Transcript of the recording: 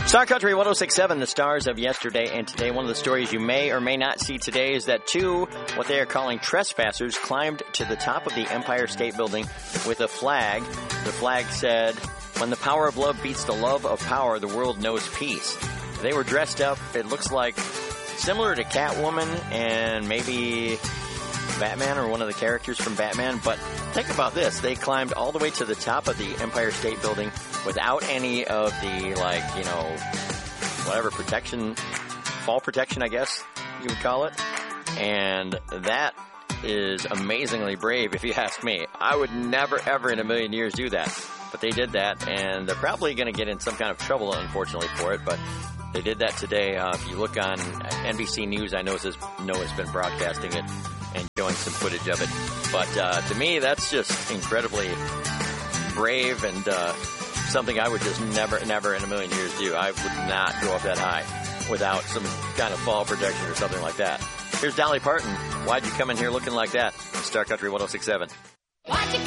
Star Country 106.7, the stars of yesterday and today. One of the stories you may or may not see today is that two, what they are calling trespassers, climbed to the top of the Empire State Building with a flag. The flag said, "When the power of love beats the love of power, the world knows peace." They were dressed up, it looks like, similar to Catwoman and maybe Batman or one of the characters from Batman. But think about this. They climbed all the way to the top of the Empire State Building without any of the, whatever protection, fall protection, I guess you would call it. And that is amazingly brave, if you ask me. I would never, ever in a million years do that. But they did that, and they're probably going to get in some kind of trouble, unfortunately, for it. But they did that today. If you look on NBC News, I know Noah's been broadcasting it and showing some footage of it. But to me, that's just incredibly brave and something I would just never in a million years do. I would not go up that high without some kind of fall protection or something like that. Here's Dolly Parton. Why'd you come in here looking like that? Star Country 106.7. Why'd you